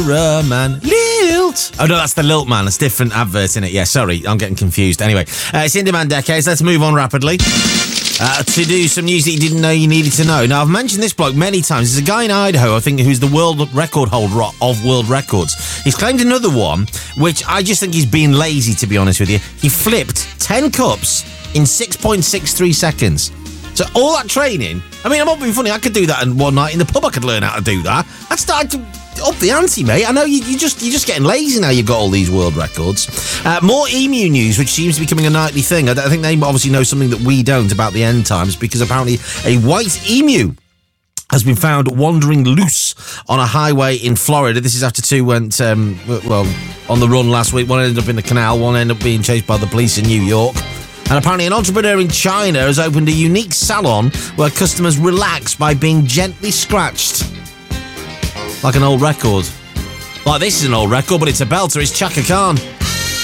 Man. Lilt. Oh no, that's the Lilt Man. It's different advert in it. Yeah, sorry, I'm getting confused. Anyway, it's Indie Man Decades. Let's move on rapidly. To do some news that you didn't know you needed to know. Now, I've mentioned this bloke many times. There's a guy in Idaho, I think, who's the world record holder of world records. He's claimed another one, which I just think he's being lazy, to be honest with you. He flipped 10 cups in 6.63 seconds. So all that training, I mean, I'm not being funny, I could do that in one night in the pub. I could learn how to do that. I'd start to up the ante, mate. I know you're just getting lazy now. You've got all these world records. More emu news, which seems to be becoming a nightly thing. I think they obviously know something that we don't about the end times, because apparently a white emu has been found wandering loose on a highway in Florida. This is after two went, on the run last week. One ended up in the canal, one ended up being chased by the police in New York. And apparently an entrepreneur in China has opened a unique salon where customers relax by being gently scratched. Like an old record. Like, this is an old record, but it's a belter. It's Chaka Khan.